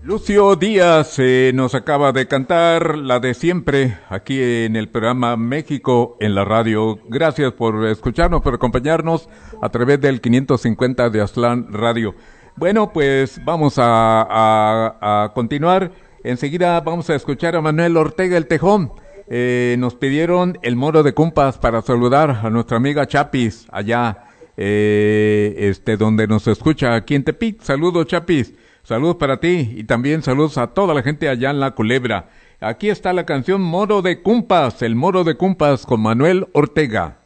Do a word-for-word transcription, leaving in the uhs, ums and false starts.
Lucio Díaz eh, nos acaba de cantar la de siempre aquí en el programa México en la radio. Gracias por escucharnos, por acompañarnos a través del quinientos cincuenta de Aztlán Radio. Bueno, pues vamos a, a, a continuar. Enseguida vamos a escuchar a Manuel Ortega el Tejón. Eh, nos pidieron el Moro de Cumpas para saludar a nuestra amiga Chapis allá, eh, este, donde nos escucha aquí en Tepic. Saludos, Chapis. Saludos para ti y también saludos a toda la gente allá en La Culebra. Aquí está la canción Moro de Cumpas, el Moro de Cumpas con Manuel Ortega.